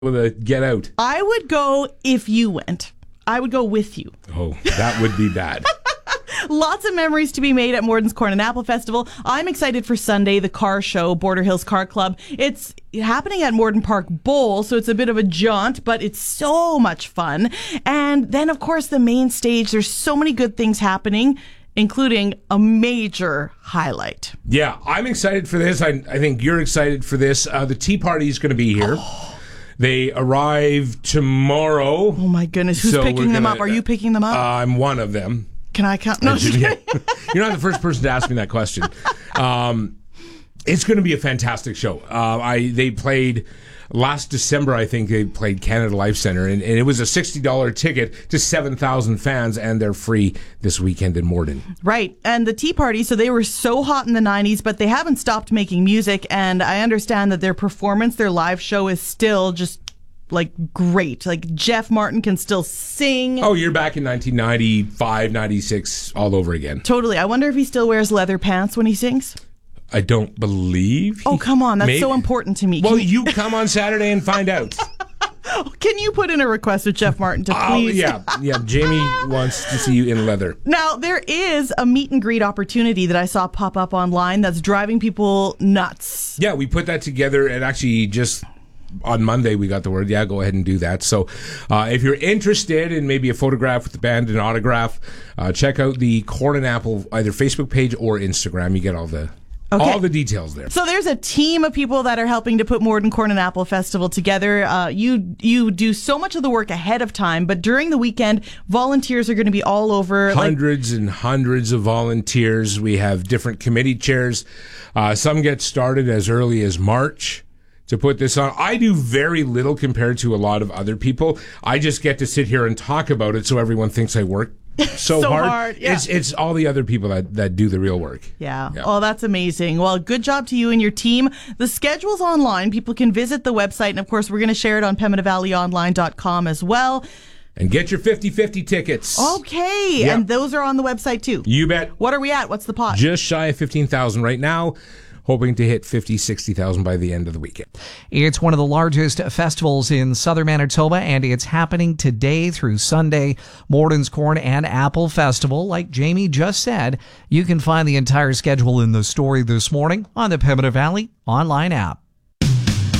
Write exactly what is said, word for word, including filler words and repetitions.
with a get out. I would go if you went. I would go with you. Oh, that would be bad. Lots of memories to be made at Morden's Corn and Apple Festival. I'm excited for Sunday, the car show, Border Hills Car Club. It's happening at Morden Park Bowl, so it's a bit of a jaunt, but it's so much fun. And then, of course, the main stage. There's so many good things happening, including a major highlight. Yeah, I'm excited for this. I, I think you're excited for this. Uh, the Tea Party is going to be here. Oh. They arrive tomorrow. Oh, my goodness. Who's so picking them gonna, up? Are you picking them up? Uh, I'm one of them. Can I count? No, yeah. You're not the first person to ask me that question. Um, it's going to be a fantastic show. Uh, I They played last December, I think they played Canada Life Centre, and, and it was a sixty dollars ticket to seven thousand fans, and they're free this weekend in Morden. Right. And the Tea Party, so they were so hot in the nineties, but they haven't stopped making music, and I understand that their performance, their live show is still just like great. Like Jeff Martin can still sing. Oh, you're back in nineteen ninety-five, ninety-six all over again. Totally. I wonder if he still wears leather pants when he sings. I don't believe. Oh, come on. That's Maybe. So important to me. Well, you come on Saturday and find out. Can you put in a request with Jeff Martin to please? Oh, yeah. Yeah. Jamie wants to see you in leather. Now, there is a meet and greet opportunity that I saw pop up online that's driving people nuts. Yeah, we put that together and actually just on Monday we got the word, yeah, go ahead and do that. So uh, if you're interested in maybe a photograph with the band, an autograph, uh, check out the Corn and Apple either Facebook page or Instagram. You get all the okay. all the details there. So there's a team of people that are helping to put Morden Corn and Apple Festival together. Uh, you you do so much of the work ahead of time, but during the weekend, volunteers are going to be all over. Hundreds like- and hundreds of volunteers. We have different committee chairs. Uh, some get started as early as March to put this on. I do very little compared to a lot of other people. I just get to sit here and talk about it so everyone thinks I work so, so hard. hard yeah. It's it's all the other people that, that do the real work. Yeah. yeah. Oh, that's amazing. Well, good job to you and your team. The schedule's online. People can visit the website. And, of course, we're going to share it on Pembina Valley Online dot com as well. And get your fifty-fifty tickets. Okay. Yep. And those are on the website, too. You bet. What are we at? What's the pot? Just shy of fifteen thousand right now. Hoping to hit fifty, sixty thousand by the end of the weekend. It's one of the largest festivals in southern Manitoba, and it's happening today through Sunday. Morden's Corn and Apple Festival. Like Jamie just said, you can find the entire schedule in the story this morning on the Pembina Valley Online app.